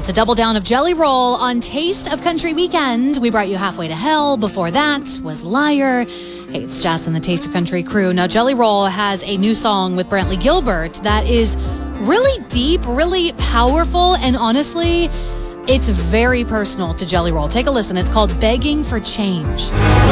it's a double down of Jelly Roll on Taste of Country Weekend. We brought you Halfway to Hell. Before that was Liar. Hey, it's Jess and the Taste of Country crew. Now, Jelly Roll has a new song with Brantley Gilbert that is really deep, really powerful, and honestly, it's very personal to Jelly Roll. Take a listen. It's called Begging for Change.